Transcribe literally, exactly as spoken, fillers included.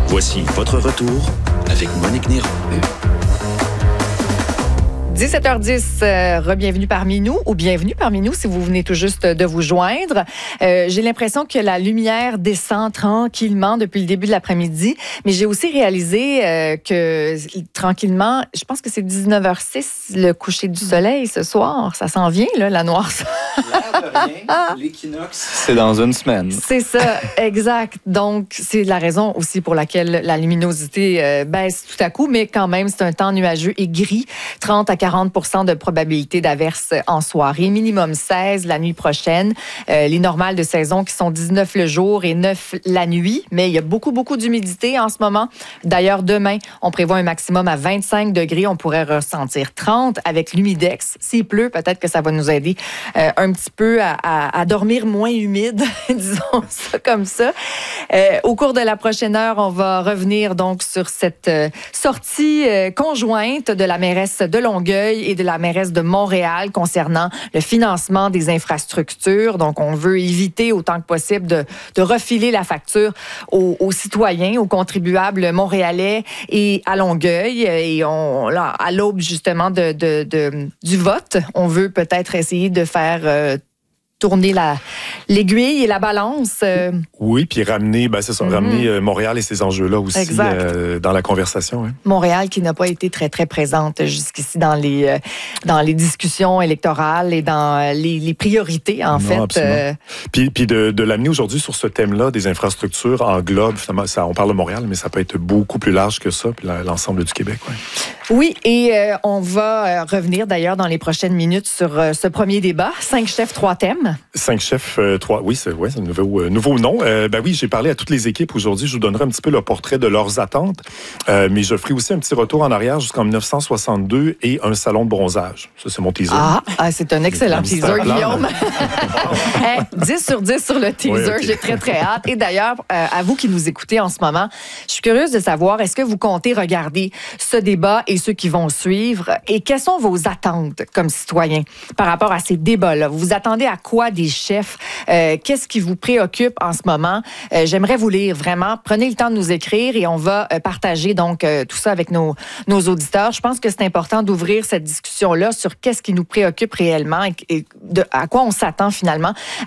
Voici votre retour avec Monique Néron. dix-sept heures dix, euh, re-bienvenue parmi nous ou bienvenue parmi nous si vous venez tout juste de vous joindre. Euh, j'ai l'impression que la lumière descend tranquillement depuis le début de l'après-midi, mais j'ai aussi réalisé euh, que tranquillement, je pense que c'est dix-neuf heures six, le coucher du soleil ce soir. Ça s'en vient, là, la noirceur. L'air de rien, l'équinoxe, c'est dans une semaine. C'est ça, exact. Donc, c'est la raison aussi pour laquelle la luminosité euh, baisse tout à coup, mais quand même, c'est un temps nuageux et gris, trente à quarante pour cent de probabilité d'averse en soirée, minimum seize la nuit prochaine. Euh, les normales de saison qui sont dix-neuf le jour et neuf la nuit, mais il y a beaucoup, beaucoup d'humidité en ce moment. D'ailleurs, demain, on prévoit un maximum à vingt-cinq degrés. On pourrait ressentir trente avec l'humidex. S'il pleut, peut-être que ça va nous aider euh, un petit peu à, à, à dormir moins humide, disons ça comme ça. Euh, au cours de la prochaine heure, on va revenir donc sur cette euh, sortie euh, conjointe de la mairesse de Longueuil et de la mairesse de Montréal concernant le financement des infrastructures. Donc, on veut éviter autant que possible de, de refiler la facture aux, aux citoyens, aux contribuables montréalais et à Longueuil. Et on, là, à l'aube justement de, de, de, du vote, on veut peut-être essayer de faire euh, tourner la, l'aiguille et la balance. Euh... Oui, puis ramener, ben c'est ça, mm-hmm. ramener euh, Montréal et ces enjeux-là aussi euh, dans la conversation. Hein. Montréal qui n'a pas été très, très présente jusqu'ici dans les, euh, dans les discussions électorales et dans les, les priorités, en non, fait. Absolument. Euh... Puis, puis de, de l'amener aujourd'hui sur ce thème-là, des infrastructures englobe, ça, on parle de Montréal, mais ça peut être beaucoup plus large que ça, puis l'ensemble du Québec. Ouais. Oui, et euh, on va revenir d'ailleurs dans les prochaines minutes sur euh, ce premier débat. Cinq chefs, trois thèmes. Cinq chefs, euh, trois. Oui, c'est ouais, un nouveau, euh, nouveau nom. Euh, ben oui, j'ai parlé à toutes les équipes aujourd'hui. Je vous donnerai un petit peu le portrait de leurs attentes. Euh, mais je ferai aussi un petit retour en arrière jusqu'en dix-neuf cent soixante-deux et un salon de bronzage. Ça, c'est mon teaser. Ah, ah c'est un excellent teaser, Guillaume. hey, dix sur dix sur le teaser. Oui, okay. J'ai très, très hâte. Et d'ailleurs, euh, à vous qui nous écoutez en ce moment, je suis curieuse de savoir, est-ce que vous comptez regarder ce débat et ceux qui vont suivre? Et quelles sont vos attentes comme citoyens par rapport à ces débats-là? Vous vous attendez à quoi des chefs? Euh, qu'est-ce qui vous préoccupe en ce moment? Euh, j'aimerais vous lire vraiment. Prenez le temps de nous écrire et on va euh, partager donc euh, tout ça avec nos, nos auditeurs. Je pense que c'est important d'ouvrir cette discussion-là sur qu'est-ce qui nous préoccupe réellement et, et de, à quoi on s'attend finalement